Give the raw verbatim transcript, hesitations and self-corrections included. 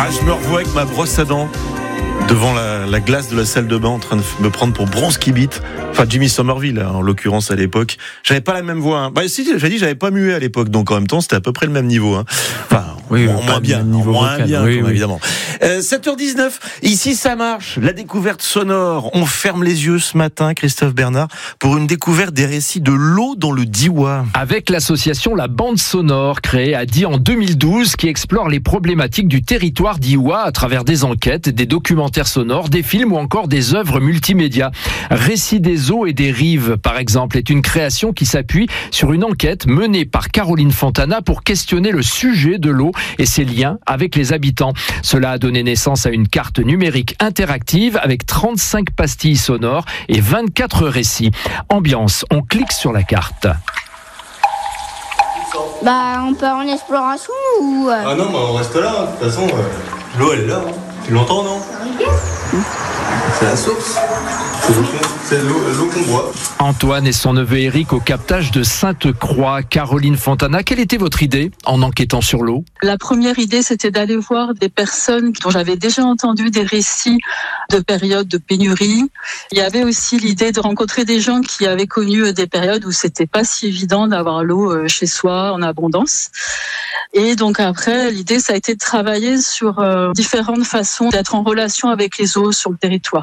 Ah, je me revois avec ma brosse à dents devant la, la glace de la salle de bain en train de me prendre pour Bronski Beat. Enfin, Jimmy Somerville, hein, en l'occurrence, à l'époque. J'avais pas la même voix. Hein. Bah, si, j'ai dit, j'avais pas mué à l'époque. Donc, en même temps, c'était à peu près le même niveau. Hein. Enfin, oui, moins, moins bien. Niveau moins vocal. bien, oui, comme, oui. évidemment. Euh, sept heures dix-neuf. Ici, ça marche. La découverte sonore. On ferme les yeux ce matin, Christophe Bernard, pour une découverte des récits de l'eau dans le Diois. Avec l'association La Bande Sonore, créée à Die en deux mille douze, qui explore les problématiques du territoire diois à travers des enquêtes, des documentaires sonores, des films ou encore des œuvres multimédia. Récits des eaux et des rives, par exemple, est une création qui s'appuie sur une enquête menée par Caroline Fontana pour questionner le sujet de l'eau et ses liens avec les habitants. Cela a donné naissance à une carte numérique interactive avec trente-cinq pastilles sonores et vingt-quatre récits. Ambiance, on clique sur la carte. Bah, on part en exploration ou... Euh... Ah non, bah on reste là, de toute façon, euh, l'eau elle est là, hein. Tu l'entends, non ? C'est la source. C'est l'eau, l'eau qu'on boit. Antoine et son neveu Eric au captage de Sainte-Croix. Caroline Fontana, quelle était votre idée en enquêtant sur l'eau ? La première idée, c'était d'aller voir des personnes dont j'avais déjà entendu des récits de périodes de pénurie. Il y avait aussi l'idée de rencontrer des gens qui avaient connu des périodes où c'était pas si évident d'avoir l'eau chez soi en abondance. Et donc après, l'idée, ça a été de travailler sur euh, différentes façons d'être en relation avec les eaux sur le territoire.